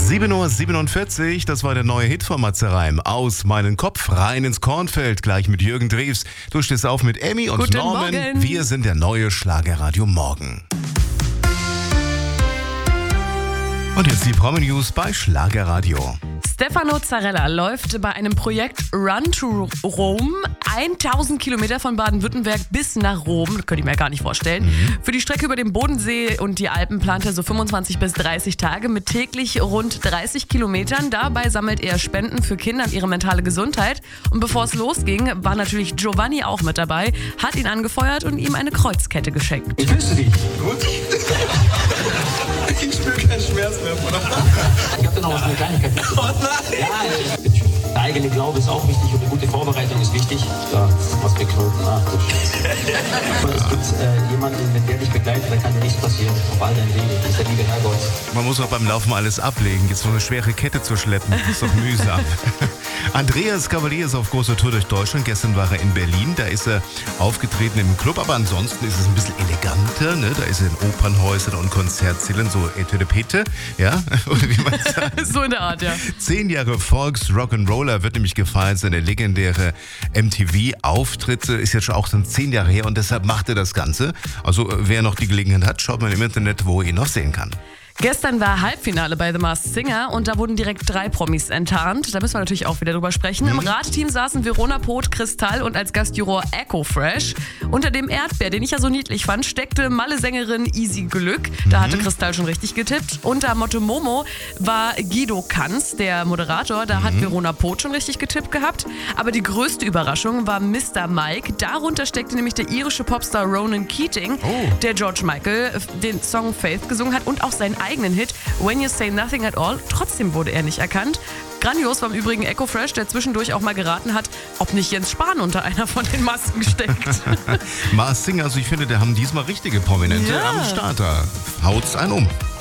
7:47 Uhr, das war der neue Hit von Matze Reim. Aus meinem Kopf, rein ins Kornfeld, gleich mit Jürgen Drews. Du stehst auf mit Emmy und Guten Norman. Morgen. Wir sind der neue Schlagerradio Morgen. Und jetzt die Promi-News bei Schlagerradio. Stefano Zarella läuft bei einem Projekt Run to Rome 1000 Kilometer von Baden-Württemberg bis nach Rom. Das könnte ich mir gar nicht vorstellen. Für die Strecke über den Bodensee und die Alpen plant er so 25 bis 30 Tage mit täglich rund 30 Kilometern. Dabei sammelt er Spenden für Kinder und ihre mentale Gesundheit. Und bevor es losging, war natürlich Giovanni auch mit dabei, hat ihn angefeuert und ihm eine Kreuzkette geschenkt. Wie fühlst du dich? Gut. Ich spüre keinen Schmerz mehr, Bruder. Ich hab da noch was eine Kleinigkeit. Oh nein! Ja, der eigene Glaube ist auch wichtig und eine gute Vorbereitung ist wichtig. Da, was für Knoten, ach du Scheiße. Aber es gibt jemanden, wenn der dich begleitet, dann kann dir nichts passieren. Auf all deinen Wegen. Das ist der liebe Herrgott. Man muss auch beim Laufen alles ablegen. Jetzt so eine schwere Kette zu schleppen, das ist doch mühsam. Andreas Cavalier ist auf großer Tour durch Deutschland. Gestern war er in Berlin. Da ist er aufgetreten im Club. Aber ansonsten ist es ein bisschen eleganter. Ne? Da ist er in Opernhäusern und Konzertsälen. So Etepete, ja? Oder wie man sagt. So in der Art, ja. 10 Jahre Volks-Rock'n'Roller wird nämlich gefeiert. Seine legendäre MTV-Auftritte ist jetzt schon auch schon 10 Jahre her. Und deshalb macht er das Ganze. Also wer noch die Gelegenheit hat, schaut mal im Internet, wo er ihn noch sehen kann. Gestern war Halbfinale bei The Masked Singer und da wurden direkt 3 Promis enttarnt. Da müssen wir natürlich auch wieder drüber sprechen. Im Radteam saßen Verona Poth, Kristall und als Gastjuror Echo Fresh. Unter dem Erdbeer, den ich ja so niedlich fand, steckte Malle-Sängerin Easy Glück. Da hatte Kristall schon richtig getippt. Unter Motto Momo war Guido Kanz, der Moderator. Da hat Verona Poth schon richtig getippt gehabt. Aber die größte Überraschung war Mr. Mike. Darunter steckte nämlich der irische Popstar Ronan Keating, der George Michael den Song Faith gesungen hat und auch seinen eigenen Hit When You Say Nothing at All. Trotzdem wurde er nicht erkannt. Grandios war im Übrigen Echo Fresh, der zwischendurch auch mal geraten hat, ob nicht Jens Spahn unter einer von den Masken steckt. Masked Singer, also ich finde, da haben diesmal richtige Prominente am Start. Da haut's einen um.